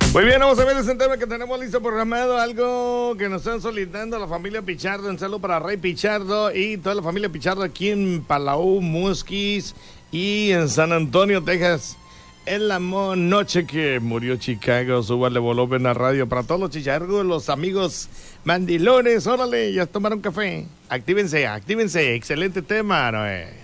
Muy bien, vamos a ver ese tema que tenemos listo programado, algo que nos están solicitando la familia Pichardo. Un saludo para Rey Pichardo y toda la familia Pichardo aquí en Palau, Musquis y en San Antonio, Texas. En la noche que murió Chicago, súbale volumen a radio para todos los chicharros, los amigos mandilones. Órale, ya tomaron café. Actívense, excelente tema, Noé.